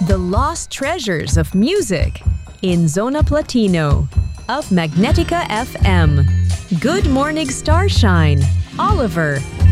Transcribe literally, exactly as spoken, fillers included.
The lost treasures of music in Zona Platino of Magnetica F M. Good morning, Starshine. Oliver